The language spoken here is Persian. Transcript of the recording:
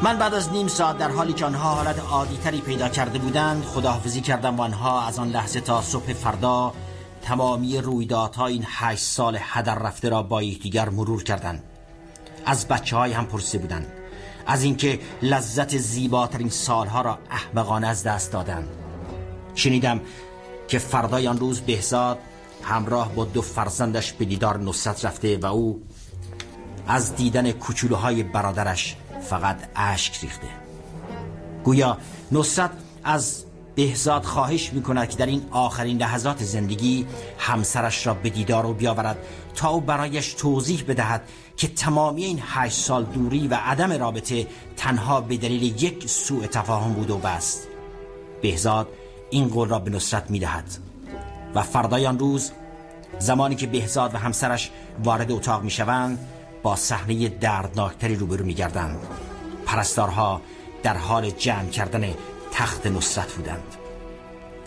من بعد از نیم ساعت در حالی که آنها حالت عادی تری پیدا کرده بودند خداحافظی کردم و آنها از آن لحظه تا صبح فردا تمامی رویدادها این 8 سال هدر رفته را با یکدیگر مرور کردند. از بچه‌های هم پرسیده بودند از اینکه لذت زیباترین سالها را احمقانه از دست دادند. شنیدم که فردای آن روز بهزاد همراه با 2 فرزندش به دیدار نصرت رفته و او از دیدن کوچولوهای برادرش فقط اشک ریخته. گویا نصرت از بهزاد خواهش میکند که در این آخرین لحظات زندگی همسرش را به دیدار او بیاورد تا او برایش توضیح بدهد که تمامی این 8 سال دوری و عدم رابطه تنها به دلیل یک سوء تفاهم بود و بس. بهزاد این قول را به نصرت میدهد و فردای آن روز زمانی که بهزاد و همسرش وارد اتاق میشوند با صحنه دردناکتری روبرو میگردند. پرستارها در حال جمع کردن تخت نصرت بودند.